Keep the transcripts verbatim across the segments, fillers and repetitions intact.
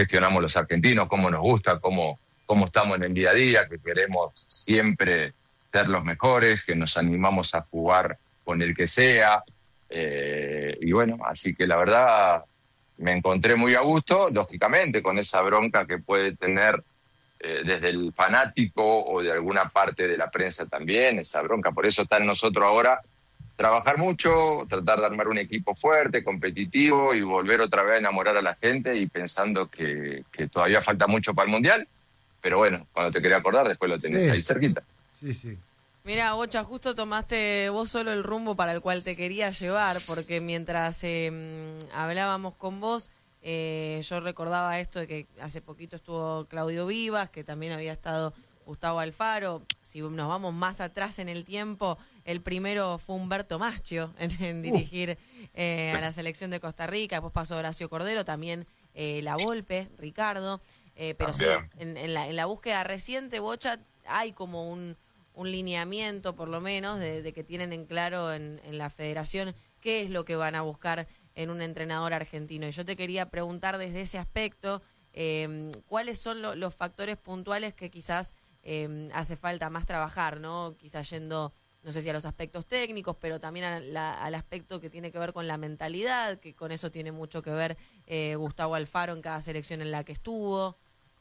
gestionamos los argentinos, cómo nos gusta, cómo, cómo estamos en el día a día, que queremos siempre ser los mejores, que nos animamos a jugar con el que sea. Eh, y bueno, así que la verdad me encontré muy a gusto, lógicamente, con esa bronca que puede tener eh, desde el fanático o de alguna parte de la prensa también, esa bronca. Por eso está en nosotros ahora trabajar mucho, tratar de armar un equipo fuerte, competitivo y volver otra vez a enamorar a la gente y pensando que, que todavía falta mucho para el Mundial, pero bueno, cuando te quería acordar después lo tenés sí. ahí cerquita. Sí, sí. Mira, Bocha, justo tomaste vos solo el rumbo para el cual te quería llevar, porque mientras eh, hablábamos con vos, eh, yo recordaba esto de que hace poquito estuvo Claudio Vivas, que también había estado Gustavo Alfaro. Si nos vamos más atrás en el tiempo, el primero fue Humberto Maschio en, en dirigir eh, a la selección de Costa Rica, después pasó Horacio Cordero, también eh, La Volpe, Ricardo, eh, pero sí, en, en, la, en la búsqueda reciente, Bocha, hay como un... un lineamiento por lo menos de, de que tienen en claro en, en la federación qué es lo que van a buscar en un entrenador argentino. Y yo te quería preguntar desde ese aspecto, eh, ¿cuáles son lo, los factores puntuales que quizás eh, hace falta más trabajar, ¿no? Quizás yendo, no sé si a los aspectos técnicos, pero también a la, al aspecto que tiene que ver con la mentalidad, que con eso tiene mucho que ver eh, Gustavo Alfaro en cada selección en la que estuvo.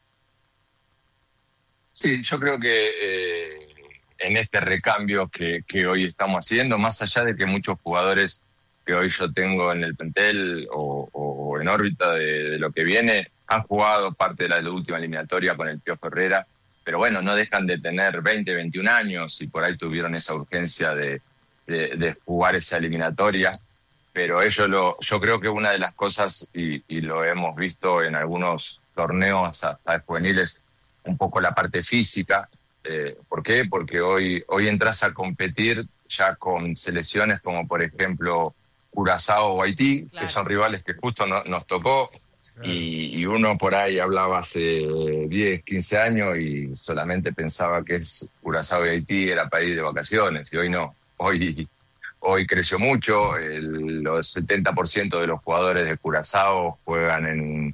Sí, yo creo que... Eh... en este recambio que, que hoy estamos haciendo, más allá de que muchos jugadores que hoy yo tengo en el plantel o, o en órbita de, de lo que viene, han jugado parte de la última eliminatoria con el Piojo Herrera, pero bueno, no dejan de tener veinte, veintiún años y por ahí tuvieron esa urgencia de, de, de jugar esa eliminatoria, pero ellos lo, yo creo que una de las cosas, y, y lo hemos visto en algunos torneos hasta juveniles, un poco la parte física. Eh, ¿Por qué? Porque hoy, hoy entras a competir ya con selecciones como por ejemplo Curazao o Haití, claro, que son rivales que justo no, nos tocó, claro. y, y uno por ahí hablaba hace diez, quince años y solamente pensaba que es Curazao y Haití era para ir de vacaciones, y hoy no, hoy, hoy creció mucho, el, los setenta por ciento de los jugadores de Curazao juegan en...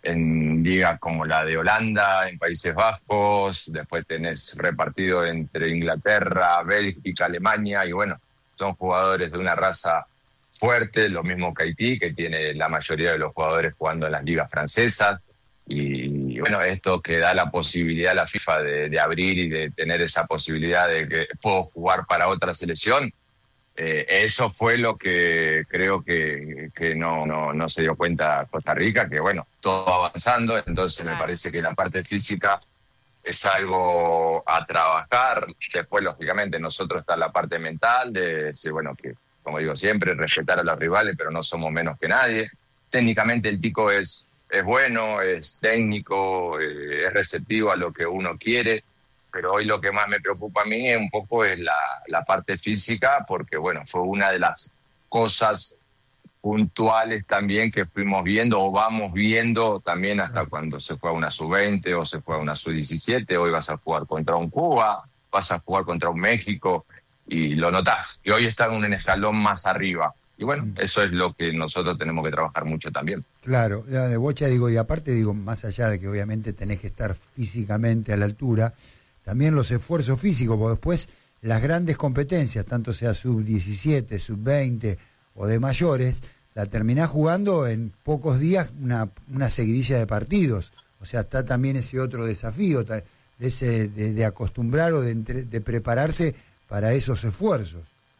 en ligas como la de Holanda, en Países Bajos, después tenés repartido entre Inglaterra, Bélgica, Alemania, y bueno, son jugadores de una raza fuerte, lo mismo que Haití, que tiene la mayoría de los jugadores jugando en las ligas francesas, y, y bueno, esto que da la posibilidad a la FIFA de, de abrir y de tener esa posibilidad de que puedo jugar para otra selección. Eh, eso fue lo que creo que, que no, no, no se dio cuenta Costa Rica, que bueno, todo avanzando, entonces claro. me parece que la parte física es algo a trabajar. Después, lógicamente, nosotros está la parte mental, de decir, bueno, que como digo siempre, respetar a los rivales, pero no somos menos que nadie. Técnicamente el Tico es, es bueno, es técnico, eh, es receptivo a lo que uno quiere, pero hoy lo que más me preocupa a mí es un poco es la, la parte física, porque bueno, fue una de las cosas puntuales también que fuimos viendo o vamos viendo también hasta cuando se juega una sub veinte o se juega una sub diecisiete, hoy vas a jugar contra un Cuba, vas a jugar contra un México y lo notás, y hoy están en un escalón más arriba. Y bueno, eso es lo que nosotros tenemos que trabajar mucho también. Claro, de Bocha digo, y aparte digo, más allá de que obviamente tenés que estar físicamente a la altura, también los esfuerzos físicos, porque después las grandes competencias, tanto sea sub diecisiete, sub veinte o de mayores, la terminás jugando en pocos días una, una seguidilla de partidos. O sea, está también ese otro desafío, de, ese, de, de acostumbrar o de, entre, de prepararse para esos esfuerzos.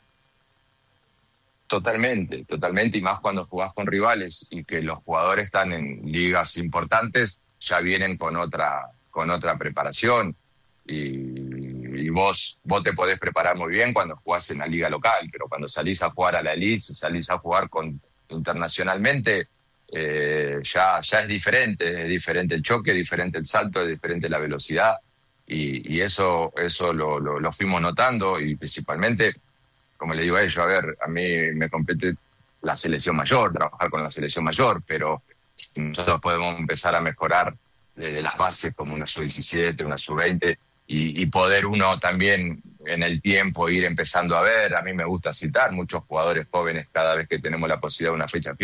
Totalmente, totalmente, y más cuando jugás con rivales y que los jugadores están en ligas importantes, ya vienen con otra, con otra preparación. Y, y vos vos te podés preparar muy bien cuando jugás en la liga local, pero cuando salís a jugar a la elite, salís a jugar con internacionalmente, eh, ya ya es diferente, es diferente el choque, es diferente el salto, es diferente la velocidad, y, y eso eso lo, lo, lo fuimos notando, y principalmente, como le digo a ellos, a ver, a mí me compete la selección mayor, trabajar con la selección mayor, pero nosotros podemos empezar a mejorar desde las bases como una sub diecisiete, una sub veinte, Y, y poder uno también en el tiempo ir empezando a ver. A mí me gusta citar muchos jugadores jóvenes cada vez que tenemos la posibilidad de una fecha FIFA,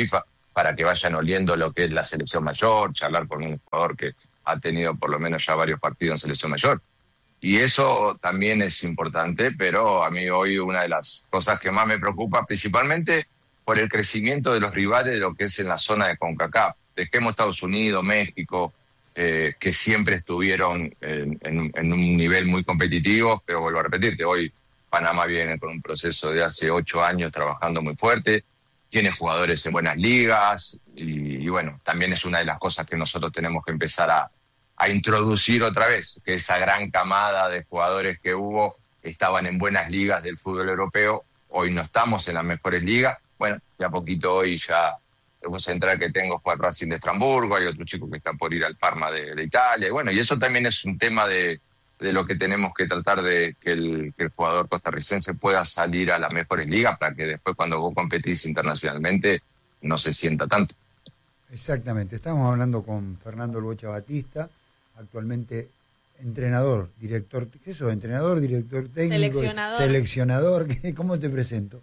para que vayan oliendo lo que es la selección mayor, charlar con un jugador que ha tenido por lo menos ya varios partidos en selección mayor. Y eso también es importante, pero a mí hoy una de las cosas que más me preocupa, principalmente por el crecimiento de los rivales de lo que es en la zona de CONCACAF. Dejemos Estados Unidos, México, eh, que siempre estuvieron en, en, en un nivel muy competitivo, pero vuelvo a repetirte, hoy Panamá viene con un proceso de hace ocho años trabajando muy fuerte, tiene jugadores en buenas ligas y, y bueno, también es una de las cosas que nosotros tenemos que empezar a, a introducir otra vez, que esa gran camada de jugadores que hubo estaban en buenas ligas del fútbol europeo, hoy no estamos en las mejores ligas, bueno, ya a poquito hoy ya el central que tengo fue al Racing de Estrasburgo, hay otro chico que está por ir al Parma de, de Italia, y bueno, y eso también es un tema de, de lo que tenemos que tratar de que el, que el jugador costarricense pueda salir a las mejores ligas para que después cuando vos competís internacionalmente no se sienta tanto. Exactamente, estamos hablando con Fernando El Bocha Batista, actualmente entrenador, director, ¿qué sos? Entrenador, director técnico, seleccionador, seleccionador, ¿cómo te presento?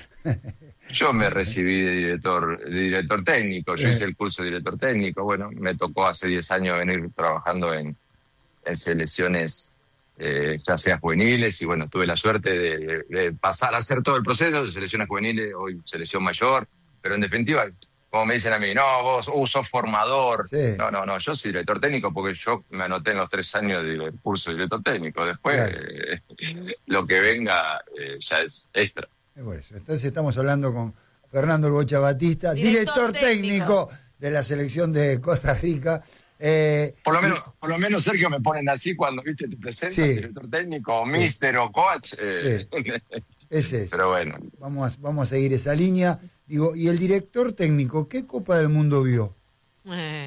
Yo me recibí de director, de director técnico, yo hice el curso de director técnico, bueno, me tocó hace diez años venir trabajando en, en selecciones, eh, ya sea juveniles, y bueno, tuve la suerte de, de pasar a hacer todo el proceso de selecciones juveniles, hoy selección mayor, pero en definitiva, como me dicen a mí, no, vos uh, sos formador. Sí. No, no, no, yo soy director técnico porque yo me anoté en los tres años del curso de director técnico. Después, claro. eh, lo que venga eh, ya es extra. Es por eso. Entonces estamos hablando con Fernando El Bocha Batista, director, director técnico. técnico de la selección de Costa Rica. Eh, por lo menos, y, por lo menos Sergio me ponen así cuando viste te presentas, sí, director técnico, o sí, mister o coach. Eh. Sí. Ese es. Pero bueno. Vamos a, vamos a seguir esa línea. Digo, ¿y el director técnico qué Copa del Mundo vio? Eh.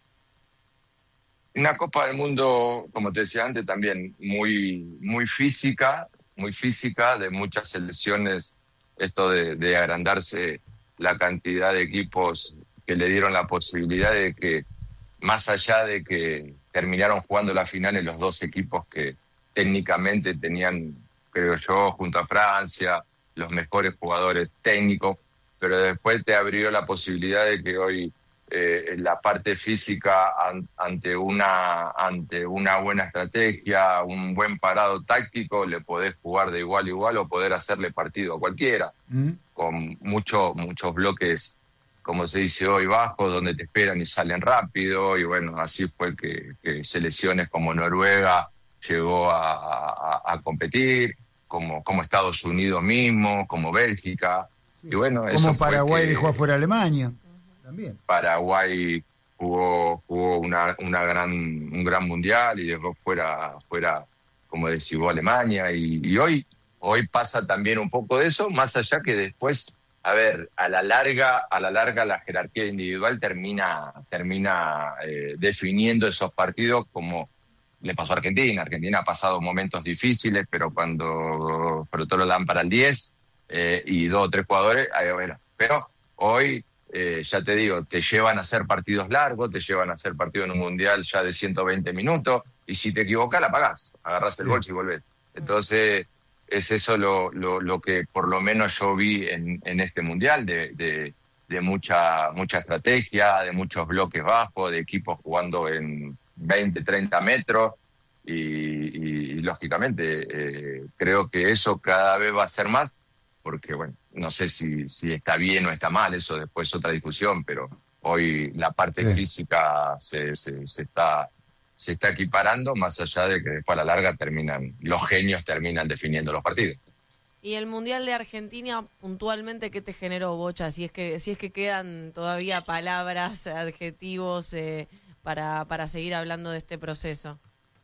Una Copa del Mundo, como te decía antes, también muy, muy física, muy física, de muchas selecciones, esto de, de agrandarse la cantidad de equipos que le dieron la posibilidad de que, más allá de que terminaron jugando la final en los dos equipos que técnicamente tenían, creo yo, junto a Francia, los mejores jugadores técnicos, pero después te abrió la posibilidad de que hoy eh, la parte física an, ante una ante una buena estrategia, un buen parado táctico, le podés jugar de igual a igual o poder hacerle partido a cualquiera, mm. con mucho, muchos bloques, como se dice hoy, bajos, donde te esperan y salen rápido, y bueno, así fue que, que selecciones como Noruega llegó a, a, a competir, como, como Estados Unidos mismo, como Bélgica, sí. Y bueno, como eso Paraguay que, dejó afuera a Alemania, uh-huh. También. Paraguay jugó, jugó una, una gran, un gran mundial y dejó fuera, fuera como decís vos, Alemania, y, y hoy, hoy pasa también un poco de eso, más allá que después, a ver, a la larga, a la larga la jerarquía individual termina, termina eh, definiendo esos partidos como le pasó a Argentina. Argentina ha pasado momentos difíciles, pero cuando pero todo lo dan para el diez eh, y dos o tres jugadores, ahí, bueno. Pero hoy, eh, ya te digo, te llevan a hacer partidos largos, te llevan a hacer partidos en un mundial ya de ciento veinte minutos, y si te equivocas la pagás, agarrás el bolso y volvés. Entonces, es eso lo, lo, lo que por lo menos yo vi en, en este mundial, de, de, de mucha, mucha estrategia, de muchos bloques bajos, de equipos jugando en veinte, treinta metros, y, y, y lógicamente eh, creo que eso cada vez va a ser más, porque bueno, no sé si, si está bien o está mal, eso después es otra discusión, pero hoy la parte sí. física se, se, se está se está equiparando, más allá de que después a la larga terminan, los genios terminan definiendo los partidos. Y el Mundial de Argentina, puntualmente, ¿qué te generó, Bocha? Si es que si es que quedan todavía palabras, adjetivos eh, para, para seguir hablando de este proceso.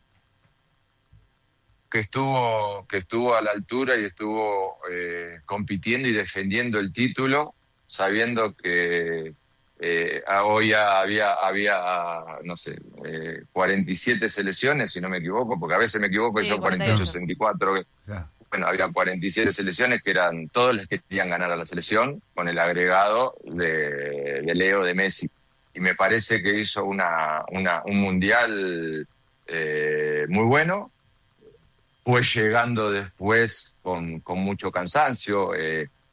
Que estuvo, que estuvo a la altura y estuvo eh, compitiendo y defendiendo el título, sabiendo que eh, hoy había, había, no sé, eh, cuarenta y siete selecciones, si no me equivoco, porque a veces me equivoco y sí, son cuarenta y ocho, sesenta y cuatro. Yeah. Bueno, había cuarenta y siete selecciones que eran todos los que querían ganar a la selección, con el agregado de, de Leo, de Messi. Y me parece que hizo una, una un mundial eh, muy bueno. Fue llegando después con, con mucho cansancio. Eh,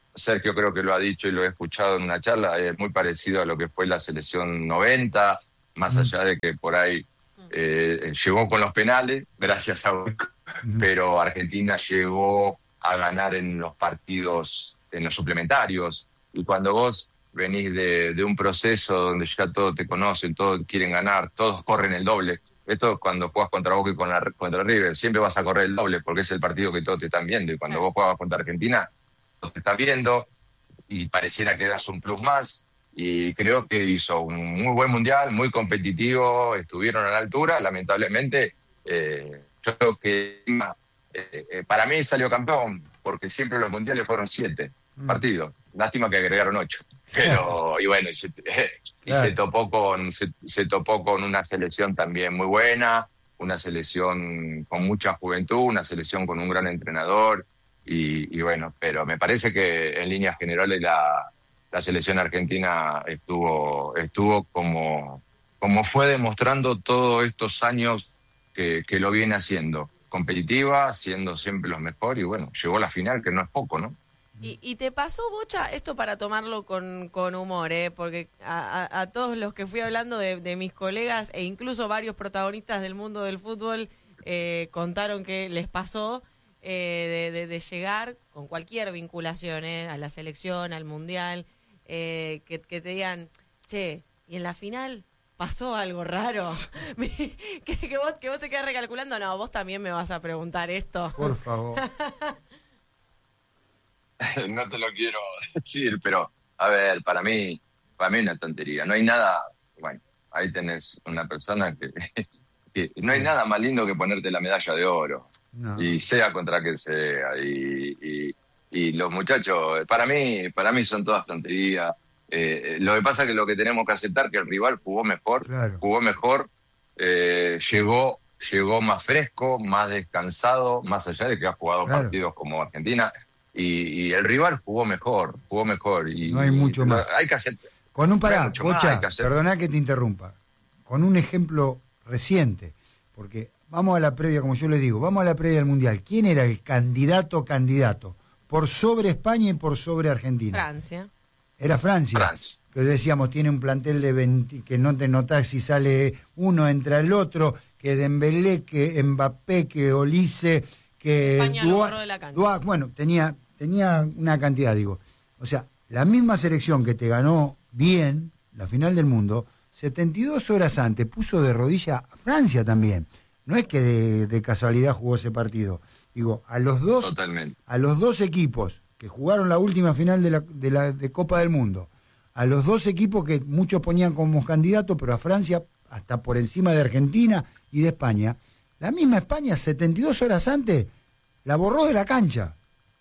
Sergio creo que lo ha dicho y lo he escuchado en una charla, es muy parecido a lo que fue la selección noventa, más mm. allá de que por ahí eh, llegó con los penales, gracias a Boca, mm. pero Argentina llegó a ganar en los partidos, en los suplementarios, y cuando vos venís de, de un proceso donde ya todos te conocen, todos quieren ganar, todos corren el doble. Esto cuando juegas contra Boca y con la, contra River, siempre vas a correr el doble porque es el partido que todos te están viendo. Y cuando sí. vos jugabas contra Argentina, todos te están viendo y pareciera que das un plus más. Y creo que hizo un muy buen mundial, muy competitivo, estuvieron a la altura. Lamentablemente, eh, yo creo que eh, eh, para mí salió campeón porque siempre los mundiales fueron siete mm. partidos. Lástima que agregaron ocho. Pero, y bueno, y se, y se topó con se, se topó con una selección también muy buena, una selección con mucha juventud, una selección con un gran entrenador, y, y bueno, pero me parece que en líneas generales la, la selección argentina estuvo, estuvo como, como fue demostrando todos estos años que, que lo viene haciendo, competitiva, siendo siempre los mejores, y bueno, llegó a la final, que no es poco, ¿no? Y, y te pasó, Bocha, esto para tomarlo con, con humor, ¿eh? Porque a, a, a todos los que fui hablando de, de mis colegas e incluso varios protagonistas del mundo del fútbol eh, contaron que les pasó eh, de, de, de llegar con cualquier vinculación eh, a la selección, al mundial, eh, que, que te digan, che, y en la final pasó algo raro. que, que, vos, que vos te quedas recalculando, no, vos también me vas a preguntar esto. Por favor. No te lo quiero decir, pero a ver, para mí, para mí es una tontería. No hay nada, bueno, ahí tenés una persona que, que no hay nada más lindo que ponerte la medalla de oro, no. Y sea contra quien sea, y, y, y los muchachos, para mí, para mí son todas tonterías. Eh, lo que pasa es que lo que tenemos que aceptar es que el rival jugó mejor, claro. jugó mejor, eh, llegó, llegó más fresco, más descansado, más allá de que ha jugado claro. partidos como Argentina. Y, y el rival jugó mejor, jugó mejor. Y, no hay mucho y, más. Hay que hacer. Con un pará, Bocha, perdona que te interrumpa. Con un ejemplo reciente, porque vamos a la previa, como yo le digo, vamos a la previa del Mundial. ¿Quién era el candidato candidato? Por sobre España y por sobre Argentina. Francia. Era Francia. Francia. Que decíamos, tiene un plantel de veinte, que no te notás si sale uno, entra el otro, que Dembélé, que Mbappé, que Olise, que España lo borró de la cancha. Dua, bueno, tenía, tenía una cantidad, digo. O sea, la misma selección que te ganó bien la final del mundo, setenta y dos horas antes puso de rodilla a Francia también. No es que de, de casualidad jugó ese partido. Digo, a los dos, Totalmente. a los dos equipos que jugaron la última final de la, de la de Copa del Mundo, a los dos equipos que muchos ponían como candidatos, pero a Francia hasta por encima de Argentina y de España, la misma España, setenta y dos horas antes, la borró de la cancha.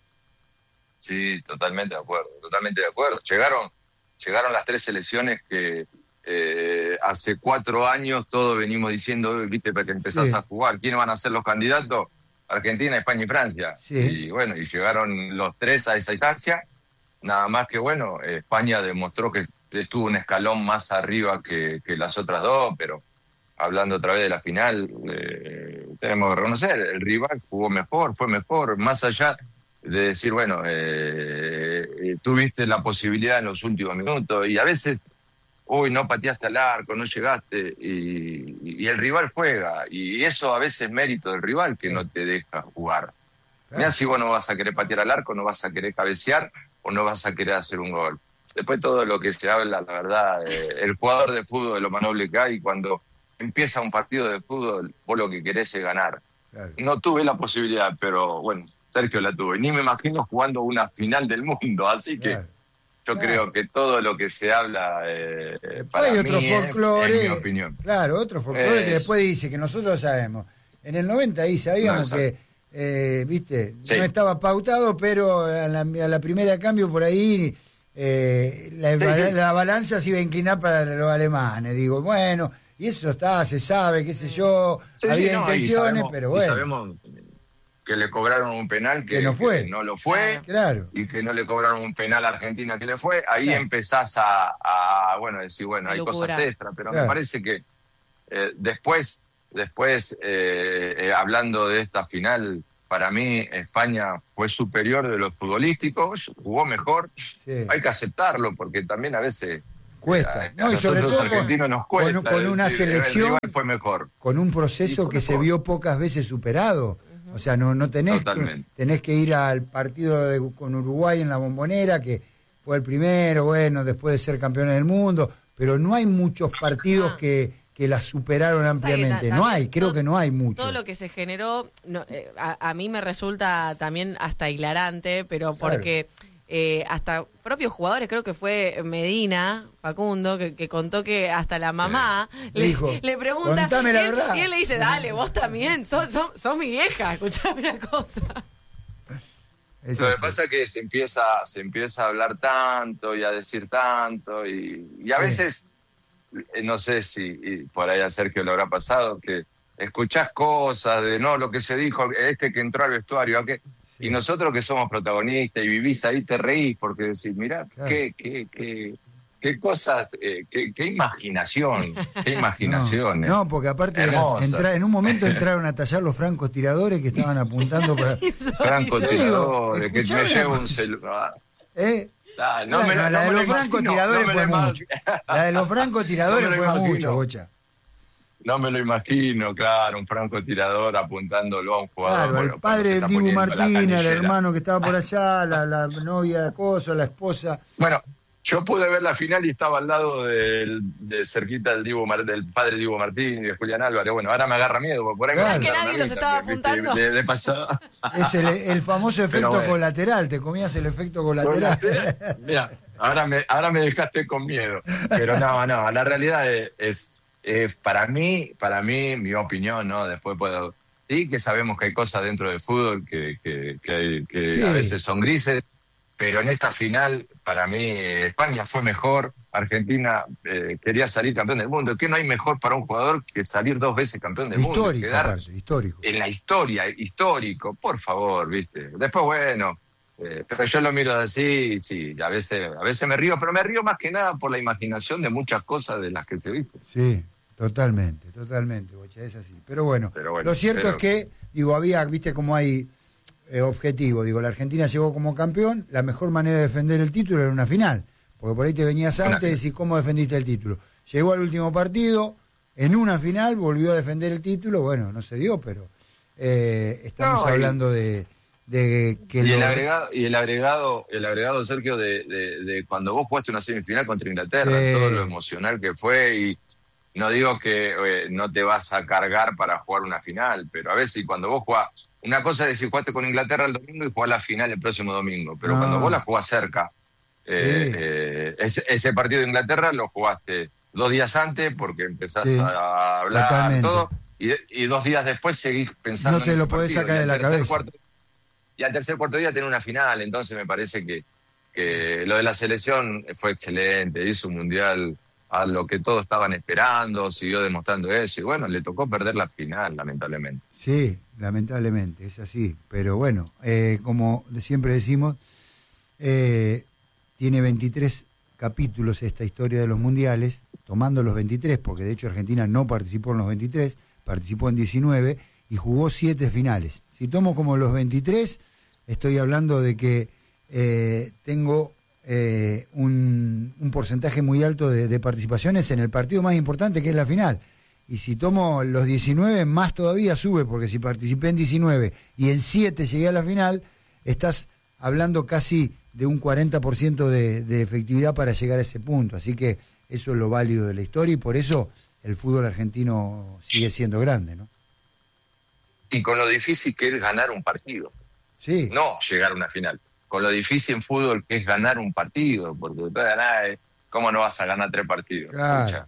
Sí, totalmente de acuerdo, totalmente de acuerdo. Llegaron, llegaron las tres selecciones que eh, hace cuatro años todos venimos diciendo, viste, para que empezás sí. a jugar, ¿quiénes van a ser los candidatos? Argentina, España y Francia. Sí. Y bueno, y llegaron los tres a esa instancia. Nada más que bueno, España demostró que estuvo un escalón más arriba que, que las otras dos, pero hablando otra vez de la final, eh, tenemos que reconocer, el rival jugó mejor, fue mejor, más allá de decir, bueno, eh, eh, tuviste la posibilidad en los últimos minutos, y a veces, uy, no pateaste al arco, no llegaste, y, y el rival juega, y eso a veces es mérito del rival que no te deja jugar. Claro. Mirá si vos no vas a querer patear al arco, no vas a querer cabecear, o no vas a querer hacer un gol. Después todo lo que se habla, la verdad, eh, el jugador de fútbol es lo más noble que hay, cuando empieza un partido de fútbol, vos lo que querés es ganar. Claro. No tuve la posibilidad, pero bueno, Sergio la tuvo. Y ni me imagino jugando una final del mundo, así que claro. yo claro. creo que todo lo que se habla eh, para hay otro mí folclore, es, es mi opinión. Claro, otro folclore es... que después dice que nosotros sabemos. En el noventa ahí sabíamos no, que, eh, viste, sí. no estaba pautado, pero a la, a la primera de cambio por ahí eh, la, sí, sí. la balanza se iba a inclinar para los alemanes. Digo, bueno... Y eso está, se sabe, qué sé yo, sí, había no, intenciones, sabemos, pero bueno. Y sabemos que le cobraron un penal que, que no fue. Que no lo fue, claro. Y que no le cobraron un penal a Argentina que le fue. Ahí claro. empezás a, a, bueno, decir, bueno, hay locura. Cosas extras, pero claro. me parece que eh, después, después eh, eh, hablando de esta final, para mí España fue superior de lo futbolístico, jugó mejor, sí. Hay que aceptarlo, porque también a veces cuesta, a, no, a y sobre todo argentinos con, nos cuesta, con, con una decir, selección fue mejor. Con un proceso que mejor. Se vio pocas veces superado. O sea, no, no tenés, tenés que ir al partido de, con Uruguay en la Bombonera, que fue el primero, bueno, después de ser campeones del mundo, pero no hay muchos partidos que, que la superaron ampliamente. O sea, no hay, creo todo, que no hay mucho. Todo lo que se generó, no, eh, a, a mí me resulta también hasta hilarante, pero porque claro. eh, hasta propios jugadores, creo que fue Medina, Facundo, que, que contó que hasta la mamá sí. le, dijo, le pregunta, contame la y él, verdad. Y él le dice, dale, vos también, sos, sos, sos mi vieja, escuchame una cosa. Eso Lo que sí. pasa es que se empieza, se empieza a hablar tanto y a decir tanto y, y a sí. veces, no sé si por ahí a Sergio le habrá pasado, que escuchás cosas de no, lo que se dijo, este que entró al vestuario, que, sí. y nosotros que somos protagonistas y vivís ahí te reís porque decís, mirá, claro. qué, qué, qué, qué cosas, eh, qué, qué imaginación, qué imaginación. No, no, porque aparte entra, en un momento entraron a tallar los francotiradores que estaban apuntando para... francotiradores, que me llevo un celular. ¿Eh? Ah, no claro, me, la, no de me los francotiradores no fue mucho. La de los francotiradores no fue imagino. mucho, Bocha. No me lo imagino, claro, un francotirador apuntándolo a un jugador. Claro, el padre del Dibu Martínez, el hermano que estaba por allá, la, la novia de Coso, la esposa. Bueno, yo pude ver la final y estaba al lado del, de cerquita del Dibu Mar, del padre Dibu Martínez y de Julián Álvarez. Bueno, ahora me agarra miedo, porque por ahí claro. me Es que nadie los estaba apuntando. De, de pasada. Es el, el famoso efecto bueno. colateral, te comías el efecto colateral. Mira, ahora me, ahora me dejaste con miedo. Pero no, no, la realidad es, es, es para mí, para mí, mi opinión, ¿no? Después puedo... Sí, que sabemos que hay cosas dentro del fútbol que, que, que, hay, que sí. a veces son grises, pero en esta final, para mí, España fue mejor, Argentina eh, quería salir campeón del mundo. ¿Qué no hay mejor para un jugador que salir dos veces campeón del histórico, mundo? Quedar aparte, histórico. En la historia, histórico, por favor, ¿viste? Después, bueno, eh, pero yo lo miro así, sí, a veces, a veces me río, pero me río más que nada por la imaginación de muchas cosas de las que se viste. Sí, totalmente, totalmente, Bocha, es así. Pero bueno, pero bueno lo cierto pero... es que, digo, había, viste cómo hay... Eh, objetivo, digo, la Argentina llegó como campeón, la mejor manera de defender el título era una final, porque por ahí te venías antes y decís cómo defendiste el título. Llegó al último partido, en una final volvió a defender el título, bueno, no se dio, pero eh, estamos no, hablando y, de, de que... Y, lo... el agregado, y el agregado, el agregado, Sergio, de, de, de cuando vos jugaste una semifinal contra Inglaterra, sí. todo lo emocional que fue, y no digo que eh, no te vas a cargar para jugar una final, pero a veces cuando vos jugás... Una cosa es decir, jugaste con Inglaterra el domingo y jugás la final el próximo domingo, pero no. cuando vos la jugás cerca, eh, sí. eh, ese, ese partido de Inglaterra lo jugaste dos días antes porque empezás sí. a hablar Totalmente. todo y, y dos días después seguís pensando no te en lo ese podés partido, sacar de la cabeza. Cuarto, y al tercer cuarto día tenés una final, entonces me parece que, que lo de la selección fue excelente, hizo un mundial a lo que todos estaban esperando, siguió demostrando eso, y bueno, le tocó perder la final, lamentablemente. Sí, lamentablemente, es así, pero bueno, eh, como siempre decimos, eh, tiene veintitrés capítulos esta historia de los mundiales, tomando los veintitrés, porque de hecho Argentina no participó en los veintitrés, participó en diecinueve, y jugó siete finales. Si tomo como los veintitrés, estoy hablando de que eh, tengo... Eh, un, un porcentaje muy alto de, de participaciones en el partido más importante que es la final, y si tomo los diecinueve más todavía sube, porque si participé en diecinueve y en siete llegué a la final, estás hablando casi de un cuarenta por ciento de, de efectividad para llegar a ese punto, así que eso es lo válido de la historia y por eso el fútbol argentino sigue siendo grande, ¿no? Y con lo difícil que es ganar un partido, sí. no llegar a una final. Con lo difícil en fútbol que es ganar un partido, porque ganar, ¿cómo no vas a ganar tres partidos? Claro.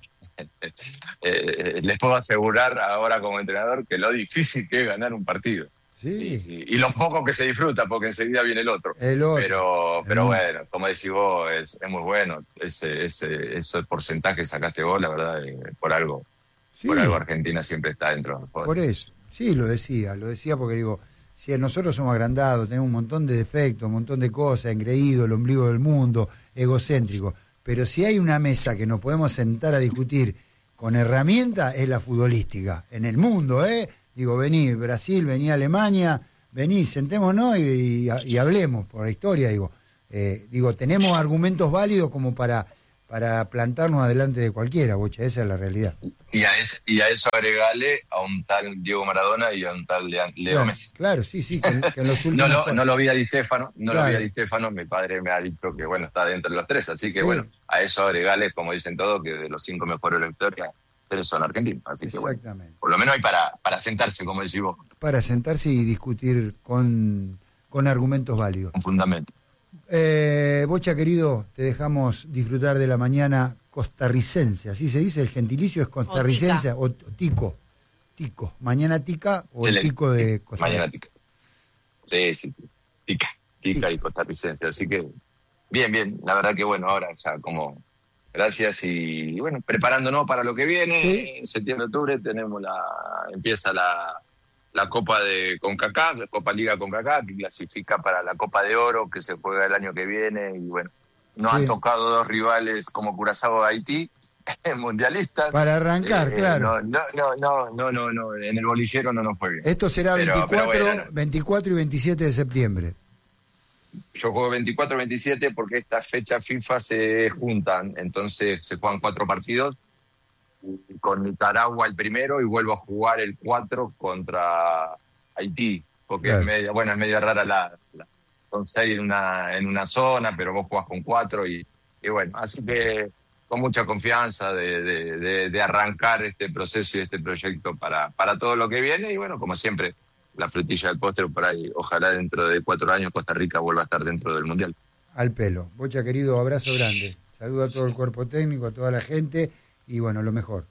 eh, les puedo asegurar ahora como entrenador que lo difícil que es ganar un partido. Sí. Y, y, y lo poco que se disfruta, porque enseguida viene el otro. El otro. Pero, el pero otro. bueno, como decís vos, es, es muy bueno. Ese, ese, ese porcentaje que sacaste vos, la verdad, eh, por algo. Sí. Por algo Argentina siempre está dentro. Por eso. Sí, lo decía, lo decía porque digo... Si nosotros somos agrandados, tenemos un montón de defectos, un montón de cosas, engreído, el ombligo del mundo, egocéntrico, pero si hay una mesa que nos podemos sentar a discutir con herramientas, es la futbolística, en el mundo, ¿eh? Digo, vení Brasil, vení Alemania, vení, sentémonos y, y, y hablemos por la historia, digo. Eh, digo, tenemos argumentos válidos como para, para plantarnos adelante de cualquiera, Bocha, esa es la realidad. Y a, es, y a eso agregale a un tal Diego Maradona y a un tal Leo claro, Messi. Claro, sí, sí, que, que en los últimos... no, lo, no lo vi a Di Stéfano, no claro. lo vi a Di Stéfano, mi padre me ha dicho que, bueno, está dentro de los tres, así que, sí. bueno, a eso agregale, como dicen todos, que de los cinco mejores de la historia, tres son argentinos, así que, bueno, por lo menos hay para, para sentarse, como decís vos. Para sentarse y discutir con, con argumentos válidos. Con fundamento. Eh, Bocha, querido, te dejamos disfrutar de la mañana costarricense, así se dice, el gentilicio es costarricense o, o tico, tico, mañana tica o el tico de Costa Rica. Mañana tica. Sí, sí, tica, tica, tica y costarricense, así que bien, bien, la verdad que bueno, ahora ya como gracias y bueno, preparándonos para lo que viene, ¿sí? En septiembre, octubre tenemos la, empieza la la Copa de CONCACAF, la Copa Liga CONCACAF, que clasifica para la Copa de Oro, que se juega el año que viene, y bueno, nos sí. han tocado dos rivales como Curazao de Haití, mundialistas. Para arrancar, eh, claro. No, no, no, no, no, no, en el bolillero no nos fue bien. Esto será pero, veinticuatro, pero bueno, veinticuatro y veintisiete de septiembre. Yo juego veinticuatro y veintisiete porque estas fechas FIFA se juntan, entonces se juegan cuatro partidos, con Nicaragua el primero y vuelvo a jugar el cuatro contra Haití, porque claro. es media, bueno, es medio rara la, la son seis en una, en una zona, pero vos jugás con cuatro y, y bueno, así que con mucha confianza de, de, de, de arrancar este proceso y este proyecto para, para todo lo que viene y bueno, como siempre, la frutilla del postre por ahí, ojalá dentro de cuatro años Costa Rica vuelva a estar dentro del Mundial. Al pelo. Bocha, querido, abrazo grande. Saludo a todo el cuerpo técnico, a toda la gente. Y bueno, lo mejor.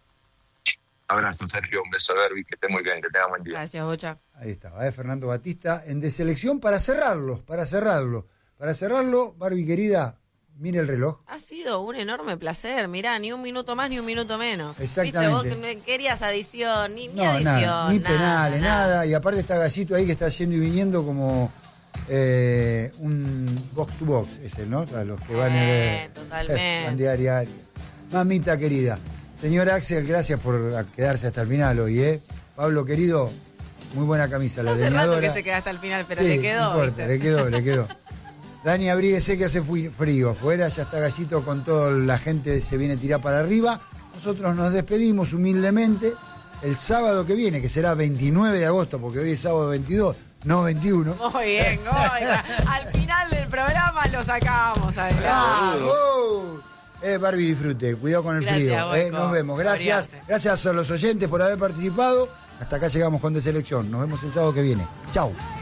Abrazo, Sergio, un beso, Derby, que esté muy bien, que tenga buen día. Gracias, Bocha. Ahí estaba, ¿eh? Fernando Batista en Deselección para cerrarlo, para cerrarlo. Para cerrarlo, Barbie querida, mire el reloj. Ha sido un enorme placer, mirá, ni un minuto más ni un minuto menos. Exactamente. ¿Viste? Vos que querías adición, ni, ni no, adición, nada, ni nada, penales, nada. nada. Y aparte está Gallito ahí que está yendo y viniendo como eh, un box to box, ese, ¿no? Para los que van eh, a totalmente. van diaria, diaria. Mamita querida. Señor Axel, gracias por quedarse hasta el final hoy, ¿eh? Pablo, querido, muy buena camisa, la hace leñadora. rato que se queda hasta el final, pero sí, le quedó. No importa, le quedó, le quedó. Dani, abríguese que hace frío afuera, ya está Gallito con toda la gente, se viene a tirar para arriba. Nosotros nos despedimos humildemente el sábado que viene, que será veintinueve de agosto, porque hoy es sábado veintidós, no veintiuno. Muy bien, oiga, al final del programa lo sacamos adelante. ¡Bravo! Eh, Barbie, disfrute, cuidado con el gracias, frío. Eh, nos vemos. Gracias, gracias a los oyentes por haber participado. Hasta acá llegamos con Deselección. Nos vemos el sábado que viene. Chau.